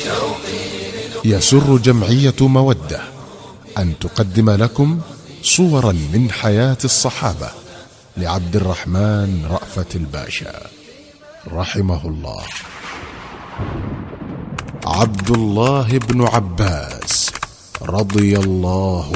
يسر جمعية مودة أن تقدم لكم صورا من حياة الصحابة لعبد الرحمن رأفت الباشا رحمه الله. عبد الله بن عباس رضي الله